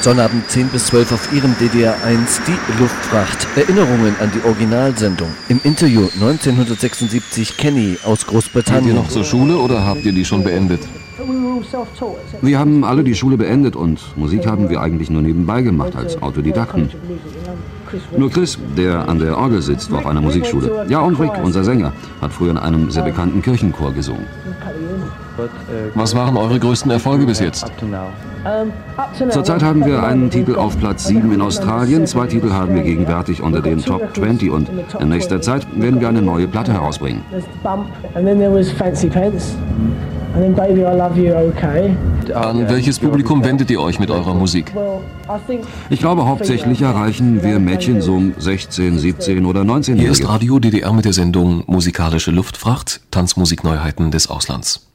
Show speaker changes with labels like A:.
A: Sonnabend 10 bis 12 auf Ihrem DDR1 die Luftfracht. Erinnerungen an die Originalsendung. Im Interview 1976 Kenny aus Großbritannien.
B: Geht ihr noch zur Schule oder habt ihr die schon beendet?
C: Wir haben alle die Schule beendet und Musik haben wir eigentlich nur nebenbei gemacht als Autodidakten. Nur Chris, der an der Orgel sitzt, war auf einer Musikschule. Ja, und Rick, unser Sänger, hat früher in einem sehr bekannten Kirchenchor gesungen.
B: Was waren eure größten Erfolge bis jetzt?
C: Zurzeit haben wir einen Titel auf Platz 7 in Australien, 2 Titel haben wir gegenwärtig unter den Top 20 und in nächster Zeit werden wir eine neue Platte herausbringen.
B: An welches Publikum wendet ihr euch mit eurer Musik?
C: Ich glaube, hauptsächlich erreichen wir Mädchen so um 16, 17 oder 19 Jahre.
B: Hier ist Radio DDR mit der Sendung Musikalische Luftfracht, Tanzmusikneuheiten des Auslands.